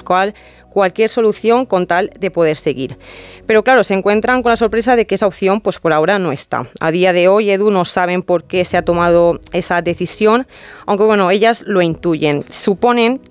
buscar cualquier solución con tal de poder seguir. Pero claro, se encuentran con la sorpresa de que esa opción pues por ahora no está. A día de hoy, Edu, no saben por qué se ha tomado esa decisión, aunque bueno, ellas lo intuyen. Suponen